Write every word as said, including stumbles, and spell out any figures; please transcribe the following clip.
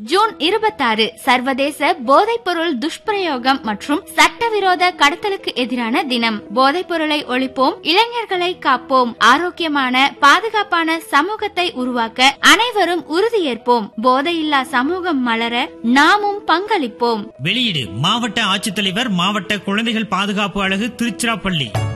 June இருபத்தாறு சர்வதேச போதைப்பொருள் துஷ்பிரயோகம் மற்றும் சட்டவிரோத கடத்தலுக்கு எதிரான தினம். போதைப் பொருளை ஒழிப்போம், இளைஞர்களை காப்போம், ஆரோக்கியமான பாதுகாப்பான சமூகத்தை உருவாக்க அனைவரும் உறுதியேற்போம். போதையில்லா சமூகம் மலர நாமும் பங்களிப்போம். வெளியீடு மாவட்ட ஆட்சித்தலைவர், மாவட்ட குழந்தைகள் பாதுகாப்பு அலகு, திருச்சிராப்பள்ளி.